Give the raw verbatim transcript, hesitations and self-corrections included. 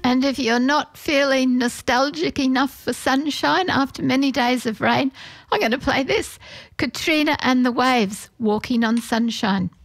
And if you're not feeling nostalgic enough for sunshine after many days of rain, I'm going to play this. Katrina and the Waves, Walking on Sunshine.